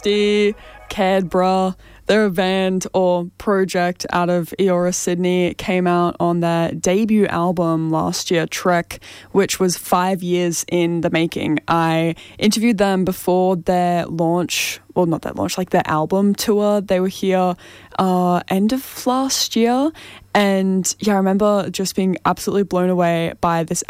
Majesty, Cadbra. They're a band or project out of Eora, Sydney. It came out on their debut album last year, Trek, which was 5 years in the making. I interviewed them before their launch, well, not their launch, like their album tour. They were here end of last year. And yeah, I remember just being absolutely blown away by this